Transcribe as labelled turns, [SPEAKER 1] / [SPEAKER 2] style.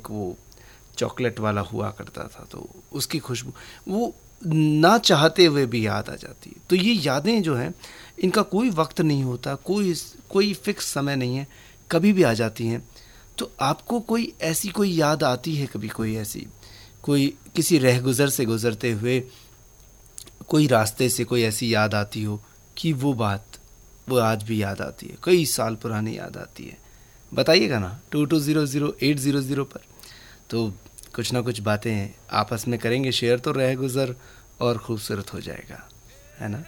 [SPEAKER 1] एक वो चॉकलेट वाला हुआ करता था, तो उसकी खुशबू वो ना चाहते हुए भी याद आ जाती है। तो ये यादें जो हैं इनका कोई वक्त नहीं होता, कोई फिक्स समय नहीं है, कभी भी आ जाती हैं। तो आपको कोई ऐसी कोई याद आती है कभी, कोई ऐसी, कोई किसी रहगुजर से गुजरते हुए कोई रास्ते से कोई ऐसी याद आती हो कि वो बात वो आज भी याद आती है, कई साल पुरानी याद आती है? बताइएगा ना 2200 पर। तो कुछ ना कुछ बातें आपस में करेंगे शेयर, तो रह गुज़र और खूबसूरत हो जाएगा, है ना।